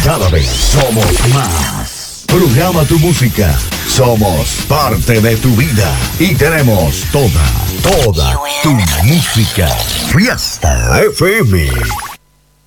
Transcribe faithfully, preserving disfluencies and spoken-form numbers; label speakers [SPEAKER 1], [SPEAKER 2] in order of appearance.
[SPEAKER 1] Cada vez somos más. Programa tu música. Somos parte de tu vida. Y tenemos toda, toda tu música. Fiesta F M.